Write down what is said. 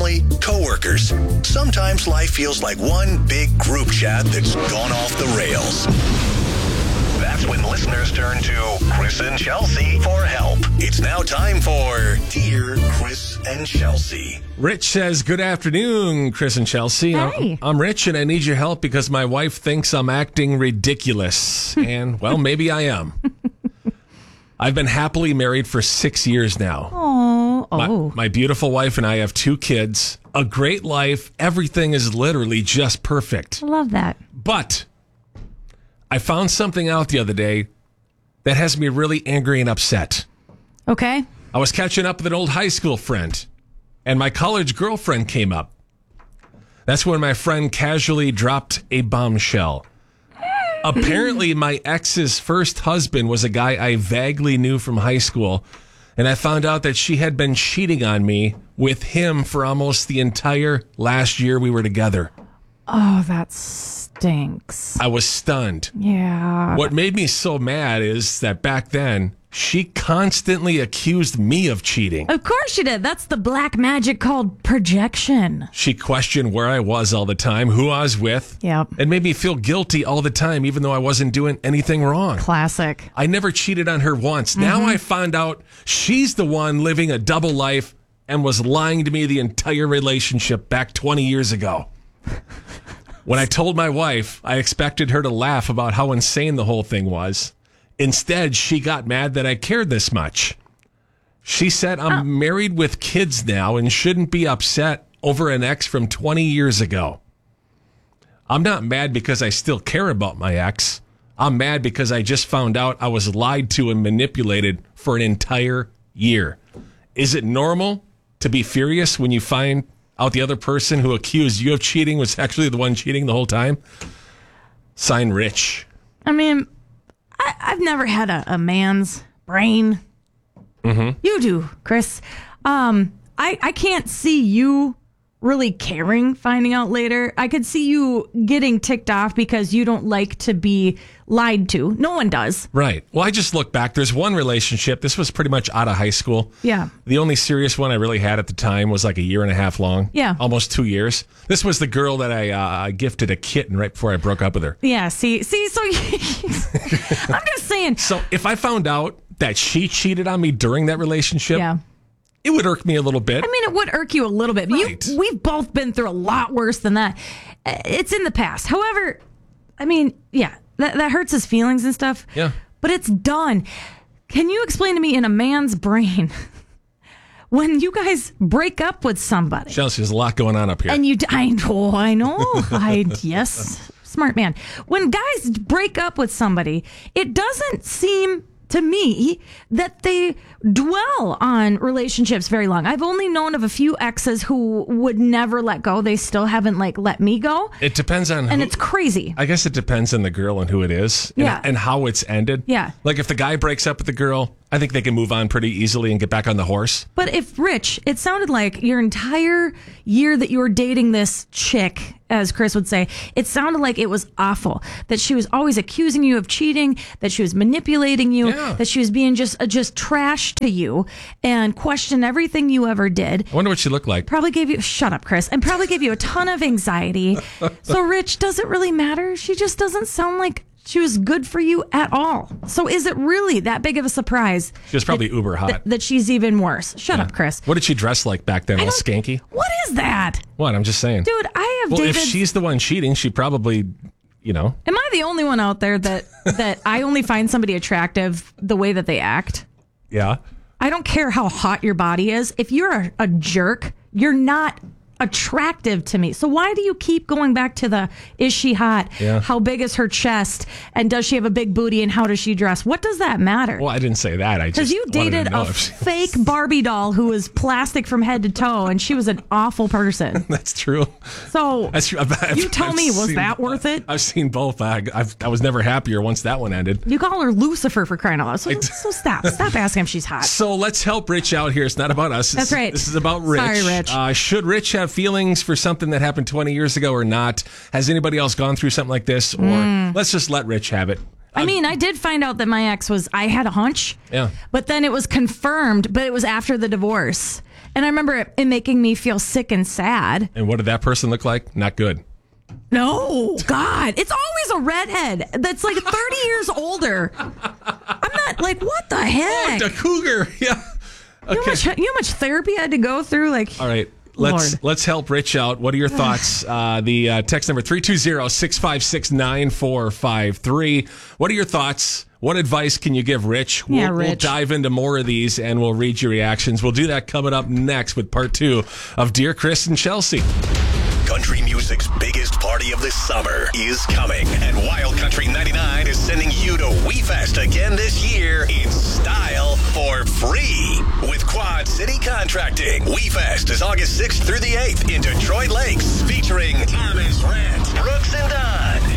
family, coworkers. Sometimes life feels like one big group chat that's gone off the rails. That's when listeners turn to Chris and Chelsea for help. It's now time for Dear Chris and Chelsea. Rich says, good afternoon, Chris and Chelsea. Hey. I'm Rich and I need your help because my wife thinks I'm acting ridiculous. And, well, maybe I am. I've been happily married for 6 years now. My beautiful wife and I have 2 kids, a great life. Everything is literally just perfect. I love that. But I found something out the other day that has me really angry and upset. Okay. I was catching up with an old high school friend, and my college girlfriend came up. That's when my friend casually dropped a bombshell. Apparently, my ex's first husband was a guy I vaguely knew from high school, and I found out that she had been cheating on me with him for almost the entire last year we were together. Oh, that stinks. I was stunned. Yeah. What made me so mad is that back then, she constantly accused me of cheating. Of course she did. That's the black magic called projection. She questioned where I was all the time, who I was with, Yep. and made me feel guilty all the time, even though I wasn't doing anything wrong. Classic. I never cheated on her once. Now I found out she's the one living a double life and was lying to me the entire relationship back 20 years ago. When I told my wife, I expected her to laugh about how insane the whole thing was. Instead, she got mad that I cared this much. She said I'm married with kids now and shouldn't be upset over an ex from 20 years ago. I'm not mad because I still care about my ex. I'm mad because I just found out I was lied to and manipulated for an entire year. Is it normal to be furious when you find out the other person who accused you of cheating was actually the one cheating the whole time? Sign Rich. I mean, I've never had a man's brain. Mm-hmm. You do, Chris. I can't see you really caring finding out later. I could see you getting ticked off because you don't like to be lied to. No one does. Right. Well, I just look back. There's one relationship. This was pretty much out of high school. Yeah. The only serious one I really had at the time was like a year and a half long. Yeah. Almost 2 years. This was the girl that I gifted a kitten right before I broke up with her. Yeah, see, so I'm just saying. So if I found out that she cheated on me during that relationship, Yeah. it would irk me a little bit. I mean, it would irk you a little bit. Right. We've both been through a lot worse than that. It's in the past. However, I mean, yeah, that hurts his feelings and stuff. Yeah. But it's done. Can you explain to me in a man's brain when you guys break up with somebody? Chelsea, there's a lot going on up here. And I know. Yes, smart man. When guys break up with somebody, it doesn't seem to me that they dwell on relationships very long. I've only known of a few exes who would never let go. They still haven't let me go. It depends on And who, it's crazy. I guess it depends on the girl and who it is. Yeah. And how it's ended. Yeah. Like if the guy breaks up with the girl, I think they can move on pretty easily and get back on the horse. But if Rich, it sounded like your entire year that you were dating this chick, as Chris would say, it sounded like it was awful. That she was always accusing you of cheating, that she was manipulating you, Yeah. that she was being just trash to you and questioned everything you ever did. I wonder what she looked like. Probably gave you, shut up, Chris, and probably gave you a ton of anxiety. So, Rich, does it really matter? She just doesn't sound like she was good for you at all. So is it really that big of a surprise? She was probably uber hot. That she's even worse. Shut up, Chris. What did she dress like back then? All don't- skanky? What is that? What? I'm just saying. Dude, I have Well, dated... if she's the one cheating, she probably, Am I the only one out there that I only find somebody attractive the way that they act? yeah. I don't care how hot your body is. If you're a jerk, you're not attractive to me. So why do you keep going back to the, is she hot? Yeah. How big is her chest? And does she have a big booty? And how does she dress? What does that matter? Well, I didn't say that. I Because just you wanted to dated know a if she- fake Barbie doll who was plastic from head to toe, and she was an awful person. That's true. So That's true. you tell me, was seen- that worth it? I've seen both. I was never happier once that one ended. You call her Lucifer for crying out loud. So stop asking if she's hot. So let's help Rich out here. It's not about us. That's right. This is about Rich. Sorry, Rich. Should Rich have feelings for something that happened 20 years ago or not? Has anybody else gone through something like this? Or let's just let Rich have it. I mean, I did find out that my ex I had a hunch. Yeah. But then it was confirmed, but it was after the divorce. And I remember it making me feel sick and sad. And what did that person look like? Not good. No, God, it's always a redhead that's like 30 years older. I'm not like, what the heck? The cougar. Yeah. Okay. You know how much therapy I had to go through? Like, All right. Lord. Let's help Rich out. What are your thoughts? The text number 320-656-9453. What are your thoughts? What advice can you give Rich? Yeah, We'll Rich. dive into more of these and we'll read your reactions. We'll do that coming up next with part 2 of Dear Chris and Chelsea. Country music's biggest party of the summer is coming, and Wild Country 99 is sending you to WeFest again this year in style for free with Quad City Contracting. WeFest is August 6th through the 8th in Detroit Lakes, featuring Thomas Rhett, Brooks and Dunn,